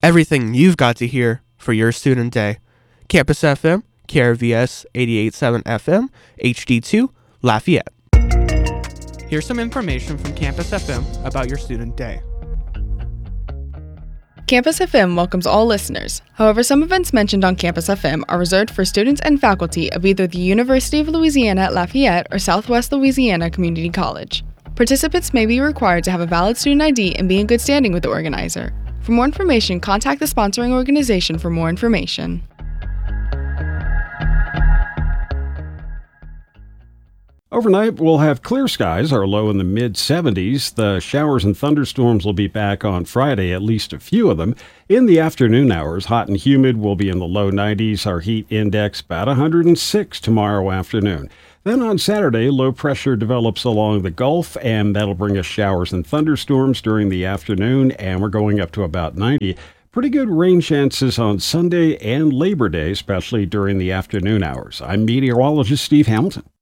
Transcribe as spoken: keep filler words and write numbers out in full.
Everything you've got to hear for your student day. Campus F M, K R V S eighty-eight point seven F M, H D two, Lafayette. Here's some information from Campus F M about your student day. Campus F M welcomes all listeners. However, some events mentioned on Campus F M are reserved for students and faculty of either the University of Louisiana at Lafayette or Southwest Louisiana Community College. Participants may be required to have a valid student I D and be in good standing with the organizer. For more information, contact the sponsoring organization for more information. Overnight, we'll have clear skies, our low in the mid seventies. The showers and thunderstorms will be back on Friday, at least a few of them. In the afternoon hours, hot and humid will be in the low nineties. Our heat index about one hundred six tomorrow afternoon. Then on Saturday, low pressure develops along the Gulf, and that'll bring us showers and thunderstorms during the afternoon, and we're going up to about ninety. Pretty good rain chances on Sunday and Labor Day, especially during the afternoon hours. I'm meteorologist Steve Hamilton.